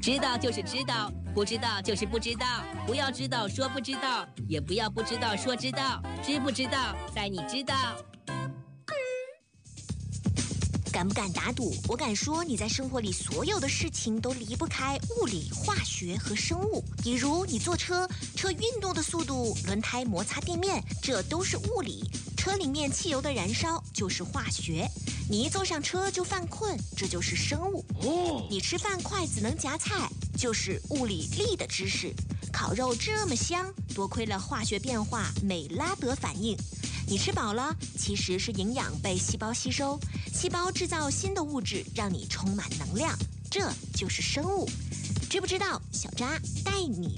知道就是知道，不知道就是不知道。不要知道说不知道，也不要不知道说知道。知不知道，在你知道。 敢不敢打赌？我敢说，你在生活里所有的事情都离不开物理、化学和生物。比如你坐车，车运动的速度，轮胎摩擦地面，这都是物理。车里面汽油的燃烧就是化学。你一坐上车就犯困，这就是生物。你吃饭筷子能夹菜，就是物理力的知识。烤肉这么香，多亏了化学变化美拉德反应。你吃饱了，其实是营养被细胞吸收，细胞制造新的物质，让你充满能量，这就是生物。知不知道？小扎带你